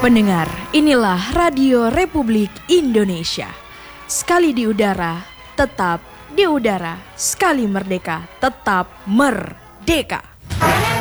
Pendengar, inilah Radio Republik Indonesia. Sekali di udara, tetap di udara. Sekali merdeka, tetap merdeka.